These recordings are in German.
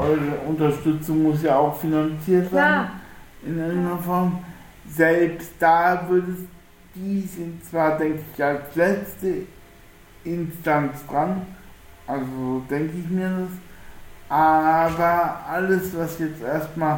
eure Unterstützung muss ja auch finanziert sein. Ja. In irgendeiner Form. Selbst da würde die sind zwar, denke ich, als letzte Instanz dran, also denke ich mir das, aber alles, was jetzt erstmal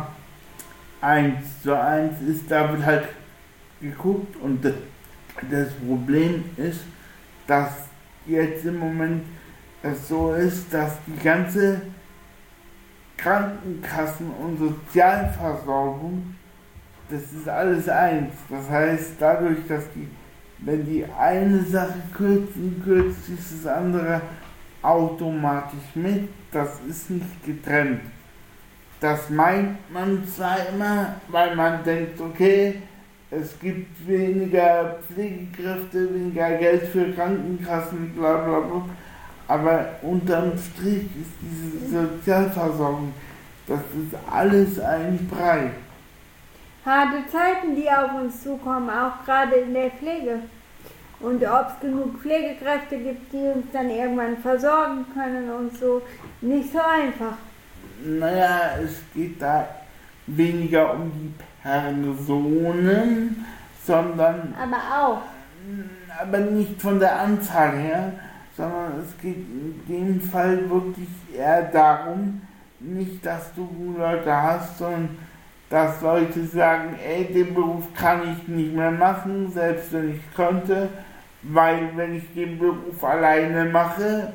1:1 ist, da wird halt geguckt und das Problem ist, dass jetzt im Moment es so ist, dass die ganze Krankenkassen- und Sozialversorgung, das ist alles eins. Das heißt, dadurch, dass wenn die eine Sache kürzen, kürzt sich das andere automatisch mit. Das ist nicht getrennt. Das meint man zwar immer, weil man denkt, okay, es gibt weniger Pflegekräfte, weniger Geld für Krankenkassen, bla bla bla. Aber unterm Strich ist diese Sozialversorgung, das ist alles ein Brei. Harte Zeiten, die auf uns zukommen, auch gerade in der Pflege. Und ob es genug Pflegekräfte gibt, die uns dann irgendwann versorgen können und so, nicht so einfach. Naja, es geht da weniger um die Personen, sondern... Aber nicht von der Anzahl her, sondern es geht in dem Fall wirklich eher darum, nicht, dass du Leute hast, sondern dass Leute sagen, ey, den Beruf kann ich nicht mehr machen, selbst wenn ich könnte, weil wenn ich den Beruf alleine mache,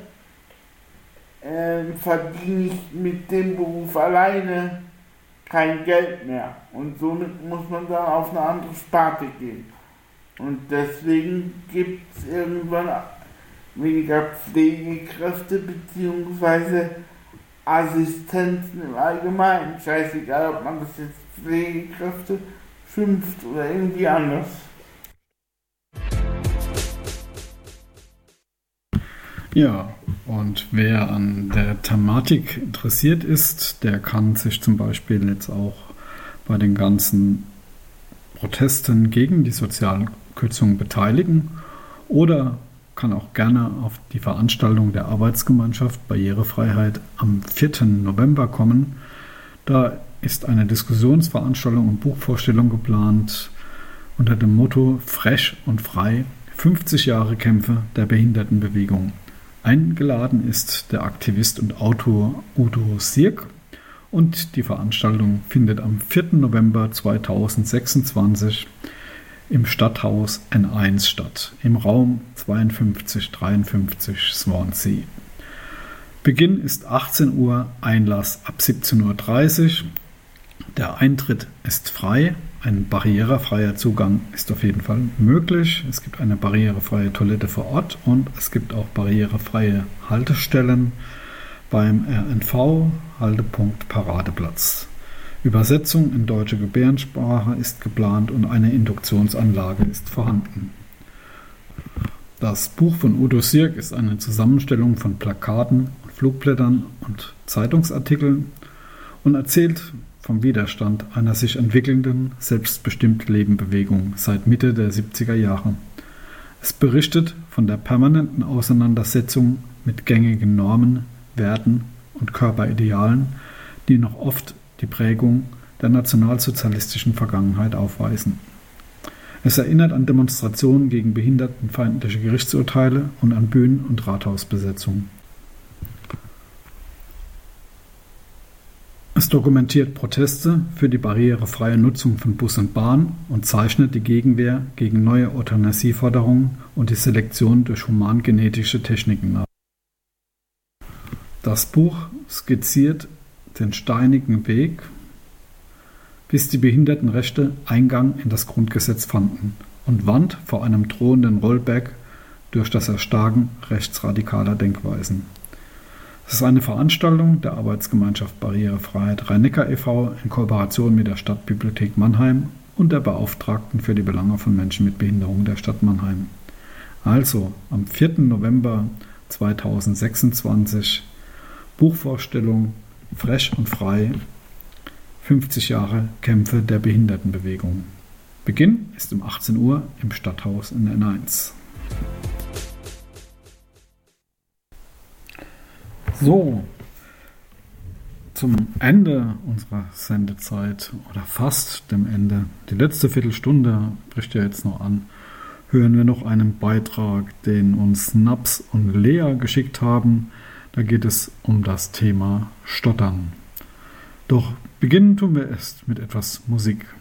verdiene ich mit dem Beruf alleine kein Geld mehr. Und somit muss man dann auf eine andere Sparte gehen. Und deswegen gibt es irgendwann weniger Pflegekräfte bzw. Assistenzen im Allgemeinen. Scheißegal, ob man das jetzt Pflegekräfte schimpft oder irgendwie anders. Ja, und wer an der Thematik interessiert ist, der kann sich zum Beispiel jetzt auch bei den ganzen Protesten gegen die Sozialkürzungen beteiligen oder kann auch gerne auf die Veranstaltung der Arbeitsgemeinschaft Barrierefreiheit am 4. November kommen. Da ist eine Diskussionsveranstaltung und Buchvorstellung geplant unter dem Motto Frech und frei, 50 Jahre Kämpfe der Behindertenbewegung. Eingeladen ist der Aktivist und Autor Udo Sirk und die Veranstaltung findet am 4. November 2026 im Stadthaus N1 statt, im Raum 5253 Swansea. Beginn ist 18 Uhr, Einlass ab 17:30 Uhr. Der Eintritt ist frei, ein barrierefreier Zugang ist auf jeden Fall möglich. Es gibt eine barrierefreie Toilette vor Ort und es gibt auch barrierefreie Haltestellen beim RNV, Haltepunkt Paradeplatz. Übersetzung in deutsche Gebärdensprache ist geplant und eine Induktionsanlage ist vorhanden. Das Buch von Udo Sirk ist eine Zusammenstellung von Plakaten, Flugblättern und Zeitungsartikeln und erzählt vom Widerstand einer sich entwickelnden, selbstbestimmten Lebenbewegung seit Mitte der 70er Jahre. Es berichtet von der permanenten Auseinandersetzung mit gängigen Normen, Werten und Körperidealen, die noch oft die Prägung der nationalsozialistischen Vergangenheit aufweisen. Es erinnert an Demonstrationen gegen behindertenfeindliche Gerichtsurteile und an Bühnen- und Rathausbesetzungen. Es dokumentiert Proteste für die barrierefreie Nutzung von Bus und Bahn und zeichnet die Gegenwehr gegen neue Euthanasieforderungen und die Selektion durch humangenetische Techniken nach. Das Buch skizziert den steinigen Weg, bis die Behindertenrechte Eingang in das Grundgesetz fanden und warnt vor einem drohenden Rollback durch das Erstarken rechtsradikaler Denkweisen. Es ist eine Veranstaltung der Arbeitsgemeinschaft Barrierefreiheit Rhein-Neckar e.V. in Kooperation mit der Stadtbibliothek Mannheim und der Beauftragten für die Belange von Menschen mit Behinderung der Stadt Mannheim. Also am 4. November 2026 Buchvorstellung Frech und frei, 50 Jahre Kämpfe der Behindertenbewegung. Beginn ist um 18 Uhr im Stadthaus in N1. So, Zum Ende unserer Sendezeit oder fast dem Ende, die letzte Viertelstunde bricht ja jetzt noch an, hören wir noch einen Beitrag, den uns Naps und Lea geschickt haben. Da geht es um das Thema Stottern. Doch beginnen tun wir erst mit etwas Musik.